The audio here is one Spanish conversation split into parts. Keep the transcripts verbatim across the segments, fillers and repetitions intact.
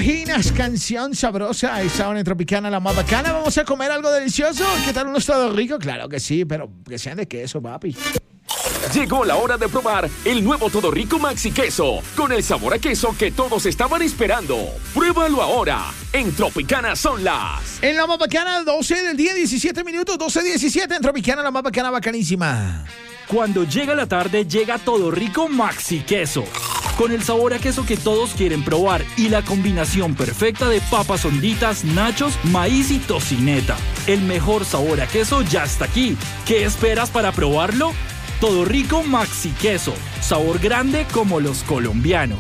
imaginas? Canción sabrosa, esa hora en Tropicana, la más bacana. ¿Vamos a comer algo delicioso? ¿Qué tal unos todo rico? Claro que sí, pero que sean de queso, papi. Llegó la hora de probar el nuevo Todo Rico Maxi Queso, con el sabor a queso que todos estaban esperando. Pruébalo ahora. En Tropicana son las... En la más bacana, doce del día, diecisiete minutos, doce diecisiete en Tropicana, la más bacana, bacanísima. Cuando llega la tarde, llega Todo Rico Maxi Queso, con el sabor a queso que todos quieren probar y la combinación perfecta de papas honditas, nachos, maíz y tocineta. El mejor sabor a queso ya está aquí. ¿Qué esperas para probarlo? Todo Rico Maxi Queso, sabor grande como los colombianos.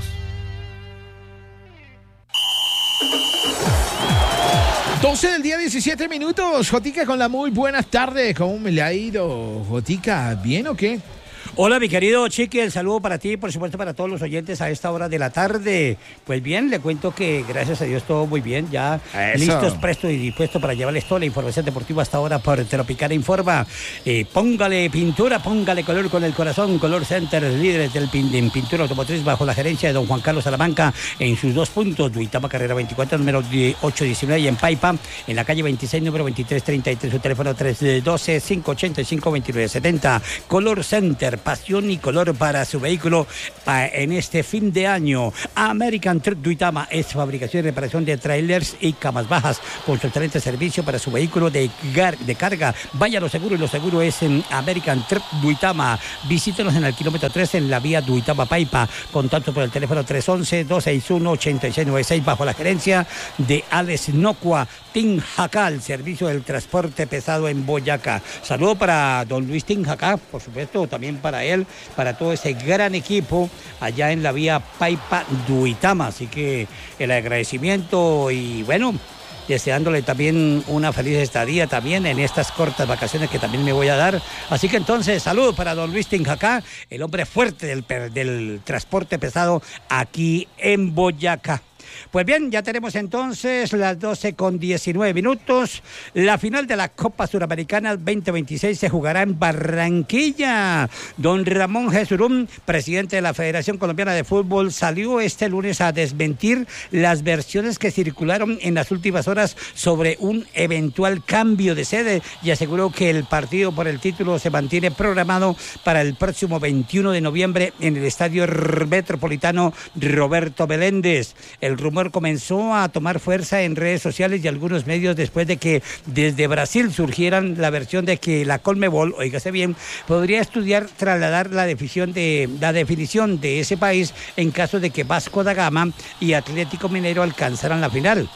doce del día, diecisiete minutos. Jotica con la muy buenas tardes. ¿Cómo me le ha ido, Jotica? ¿Bien o qué? Hola, mi querido Chiqui, el saludo para ti y por supuesto para todos los oyentes a esta hora de la tarde. Pues bien, le cuento que gracias a Dios todo muy bien, ya Eso. listos, prestos y dispuestos para llevarles toda la información deportiva hasta ahora por Tropicana Informa. Eh, póngale pintura, póngale color con el corazón. Color Center, líderes del pin, en pintura automotriz bajo la gerencia de don Juan Carlos Salamanca en sus dos puntos, Duitama Carrera veinticuatro, número ocho diecinueve, y en Paipa, en la calle veintiséis, número veintitrés treinta y tres, su teléfono tres uno dos, cinco ocho cinco, dos nueve siete cero. Color Center, pasión y color para su vehículo en este fin de año. American Truck Duitama es fabricación y reparación de trailers y camas bajas, con su excelente servicio para su vehículo de, de carga. Vaya lo seguro, y lo seguro es en American Truck Duitama. Visítenos en el kilómetro tres en la vía Duitama Paipa. Contacto por el teléfono tres uno uno, dos seis uno, ocho seis nueve seis bajo la gerencia de Alex Nocua Tinjacal, servicio del transporte pesado en Boyacá. Saludo para don Luis Tinjacal, por supuesto, también para él, para todo ese gran equipo allá en la vía Paipa Duitama. Así que el agradecimiento y bueno, deseándole también una feliz estadía también en estas cortas vacaciones que también me voy a dar. Así que entonces, saludos para don Luis Tinjacá, el hombre fuerte del, del transporte pesado aquí en Boyacá. Pues bien, ya tenemos entonces las doce con diecinueve minutos. La final de la Copa Suramericana veinte veintiséis se jugará en Barranquilla. Don Ramón Jesurún, presidente de la Federación Colombiana de Fútbol, salió este lunes a desmentir las versiones que circularon en las últimas horas sobre un eventual cambio de sede y aseguró que el partido por el título se mantiene programado para el próximo veintiuno de noviembre en el Estadio Metropolitano Roberto Meléndez. El rumor comenzó a tomar fuerza en redes sociales y algunos medios después de que desde Brasil surgieran la versión de que la Conmebol, oígase bien, podría estudiar trasladar la definición de la definición de ese país en caso de que Vasco da Gama y Atlético Mineiro alcanzaran la final.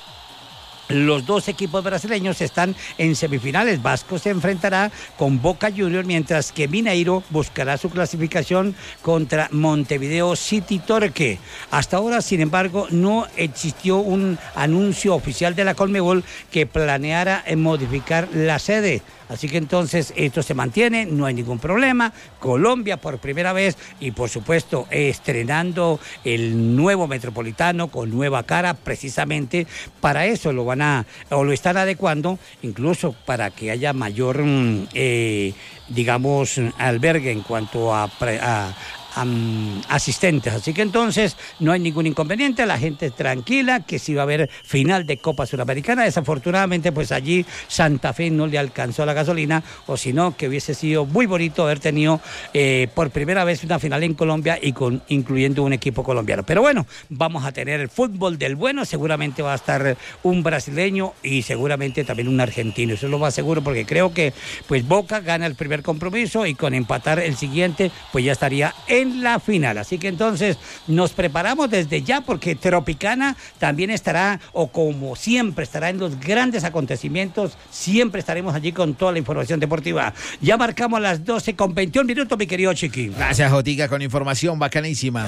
Los dos equipos brasileños están en semifinales. Vasco se enfrentará con Boca Juniors, mientras que Mineiro buscará su clasificación contra Montevideo City Torque. Hasta ahora, sin embargo, no existió un anuncio oficial de la Conmebol que planeara modificar la sede. Así que entonces esto se mantiene, no hay ningún problema. Colombia por primera vez y por supuesto estrenando el nuevo Metropolitano con nueva cara, precisamente para eso lo van a, o lo están adecuando, incluso para que haya mayor, eh, digamos, albergue en cuanto a... a Um, asistentes, así que entonces no hay ningún inconveniente, la gente tranquila que sí va a haber final de Copa Suramericana. Desafortunadamente pues allí Santa Fe no le alcanzó la gasolina, o si no que hubiese sido muy bonito haber tenido eh, por primera vez una final en Colombia y con incluyendo un equipo colombiano. Pero bueno, vamos a tener el fútbol del bueno, seguramente va a estar un brasileño y seguramente también un argentino, eso es lo más seguro, porque creo que pues Boca gana el primer compromiso y con empatar el siguiente pues ya estaría en en la final. Así que entonces nos preparamos desde ya, porque Tropicana también estará, o como siempre estará en los grandes acontecimientos, siempre estaremos allí con toda la información deportiva. Ya marcamos las doce con veintiún minutos, mi querido Chiqui. Gracias, Jotica, con información bacanísima.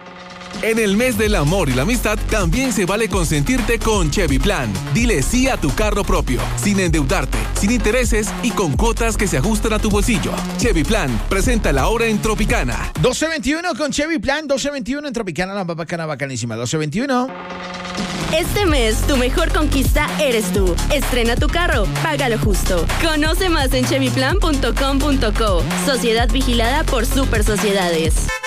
En el mes del amor y la amistad también se vale consentirte con Chevy Plan. Dile sí a tu carro propio, sin endeudarte, sin intereses y con cuotas que se ajustan a tu bolsillo. Chevy Plan, presenta la hora en Tropicana. doce veintiuno con Chevy Plan, doce veintiuno en Tropicana, la bacana bacanísima. doce veintiuno. Este mes, tu mejor conquista eres tú. Estrena tu carro, págalo justo. Conoce más en chevy plan punto com punto co. Sociedad vigilada por Super Sociedades.